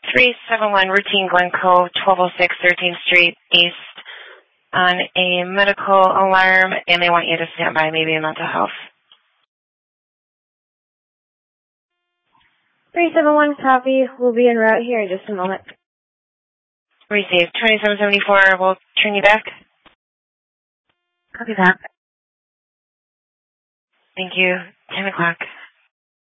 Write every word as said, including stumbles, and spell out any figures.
three seven one Routine Glencoe, twelve oh six thirteenth Street East, on a medical alarm, and they want you to stand by, maybe a mental health. three seven one copy. We'll be en route here in just a moment. Received. twenty-seven seventy-four, we'll turn you back. Copy that. Thank you. ten o'clock.